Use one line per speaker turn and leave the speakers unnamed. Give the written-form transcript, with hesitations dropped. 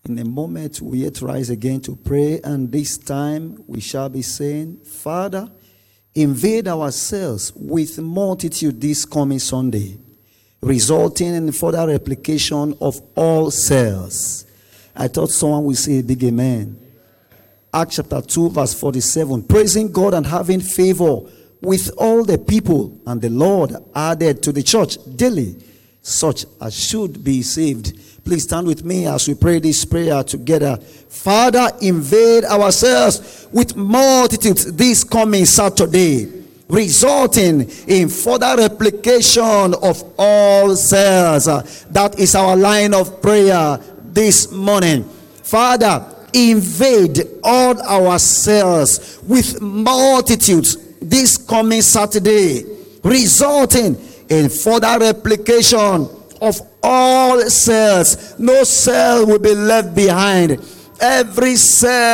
In a moment, we yet rise again to pray, and this time we shall be saying, Father, invade ourselves with multitude this coming Sunday, resulting in further replication of all cells. I thought someone would say a big amen. Acts chapter 2 verse 47, praising God and having favor with all the people, and the Lord added to the church daily such as should be saved. Please stand with me as we pray this prayer together. Father, invade ourselves with multitudes this coming Saturday, resulting in further replication of all cells. That is our line of prayer this morning. Father, invade all our cells with multitudes this coming Saturday, resulting in further replication of all cells. No cell will be left behind. Every cell